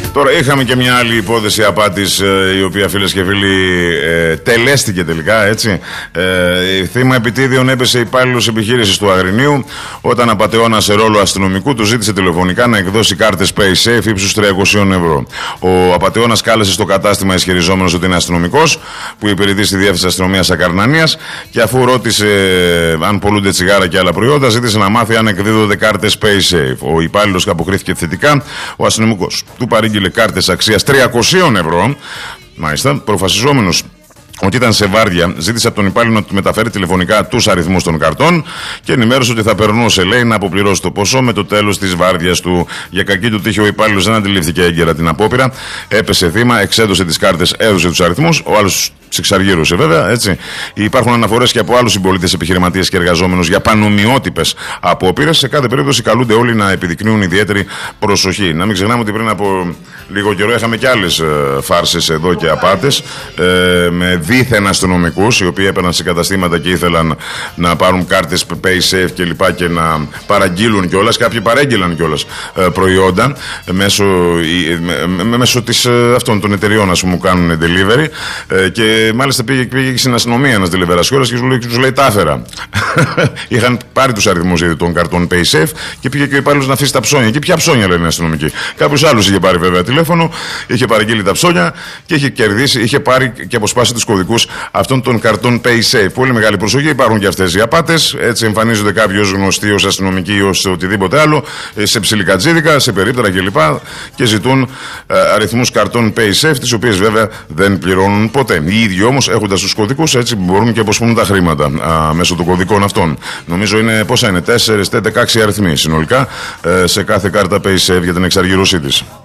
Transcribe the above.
Τώρα είχαμε και μια άλλη υπόθεση απάτης, η οποία, φίλες και φίλοι, τελέστηκε τελικά, έτσι. Θύμα επιτίδιων έπεσε υπάλληλος επιχείρησης του Αγρινίου όταν απατεώνας σε ρόλο αστυνομικού του ζήτησε τηλεφωνικά να εκδώσει κάρτες PaySafe ύψους 300 ευρώ. Ο απατεώνας κάλεσε στο κατάστημα ισχυριζόμενος ότι είναι αστυνομικός που υπηρετεί στη Διεύθυνση Αστυνομίας Ακαρνανίας και αφού ρώτησε αν πολλούνται τσιγάρα και άλλα προϊόντα, ζήτησε να μάθει αν εκδίδονται κάρτες PaySafe. Ο υπάλληλος αποκρίθηκε θετικά. Ο αστυνομικός του παρήγγειλε κάρτες αξίας 300 ευρώ. Μάλιστα, προφασιζόμενος ότι ήταν σε βάρδια, ζήτησε από τον υπάλληλο να του μεταφέρει τηλεφωνικά τους αριθμούς των καρτών και ενημέρωσε ότι θα περνούσε, λέει, να αποπληρώσει το ποσό με το τέλος της βάρδιας του. Για κακή του τύχη, ο υπάλληλος δεν αντιλήφθηκε έγκαιρα την απόπειρα, έπεσε θύμα, εξέδωσε τις κάρτες, έδωσε τους αριθμούς, ο άλλος ξεξαργύρωσε βέβαια, έτσι. Υπάρχουν αναφορές και από άλλους συμπολίτες, επιχειρηματίες και εργαζόμενους για πανομοιότυπες απόπειρες. Σε κάθε περίπτωση καλούνται όλοι να επιδεικνύουν ιδιαίτερη προσοχή. Να μην ξεχνάμε ότι πριν από λίγο καιρό είχαμε και άλλες φάρσες εδώ και απάτες με δίθεν αστυνομικούς, οι οποίοι έπαιρναν σε καταστήματα και ήθελαν να πάρουν κάρτες PaySafe και λοιπά και να παραγγείλουν κιόλας. Κάποιοι παρέγγειλαν κιόλας προϊόντα μέσω αυτών των εταιριών, ας πούμε, που κάνουν delivery. Και μάλιστα πήγε στην αστυνομία ένας delivery και τους λέει τα έφερα. Είχαν πάρει τους αριθμούς των καρτών PaySafe και πήγε και ο υπάλληλος να αφήσει τα ψώνια. Και ποια ψώνια, λένε οι αστυνομικοί. Κάποιος άλλος είχε πάρει βέβαια τηλέφωνο, είχε παραγγείλει τα ψώνια και είχε κερδίσει, είχε πάρει και αποσπάσει τους κωδικούς αυτών των καρτών PaySafe. Πολύ μεγάλη προσοχή, υπάρχουν και αυτές οι απάτες. Έτσι εμφανίζονται κάποιοι ως γνωστοί, ως αστυνομικοί ή ως οτιδήποτε άλλο, σε ψιλικατζίδικα, σε περίπτερα κλπ. Και ζητούν αριθμούς καρτών PaySafe, τις οποίες βέβαια δεν πληρώνουν ποτέ. Οι ίδιοι όμως, έχοντας τους κωδικούς, έτσι μπορούν και αποσπούν τα χρήματα μέσω των κωδικών αυτών. Νομίζω είναι, πόσα είναι, 4, 16 αριθμοί συνολικά σε κάθε κάρτα PaySafe για την εξαργύρωσή της.